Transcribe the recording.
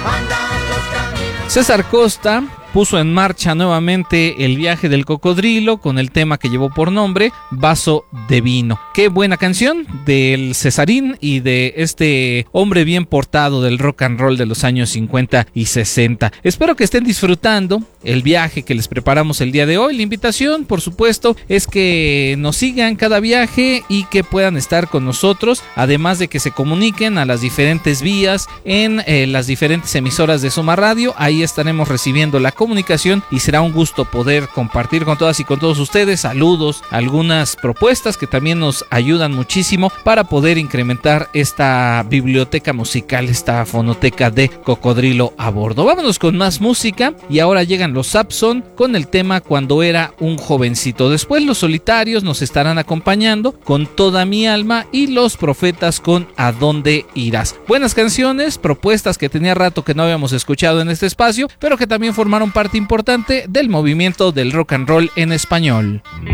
César Costa puso en marcha nuevamente el viaje del cocodrilo con el tema que llevó por nombre Vaso de Vino. Qué buena canción del Cesarín y de este hombre bien portado del rock and roll de los años 50 y 60. Espero que estén disfrutando el viaje que les preparamos el día de hoy. La invitación, por supuesto, es que nos sigan cada viaje y que puedan estar con nosotros, además de que se comuniquen a las diferentes vías en las diferentes emisoras de Soma Radio. Ahí estaremos recibiendo la comunicación y será un gusto poder compartir con todas y con todos ustedes saludos, algunas propuestas que también nos ayudan muchísimo para poder incrementar esta biblioteca musical, esta fonoteca de Cocodrilo a Bordo. Vámonos con más música y ahora llegan los Saxon con el tema Cuando era un jovencito. Después los Solitarios nos estarán acompañando con Toda mi alma y los Profetas con ¿A dónde irás? Buenas canciones, propuestas que tenía rato que no habíamos escuchado en este espacio, pero que también formaron parte importante del movimiento del rock and roll en español.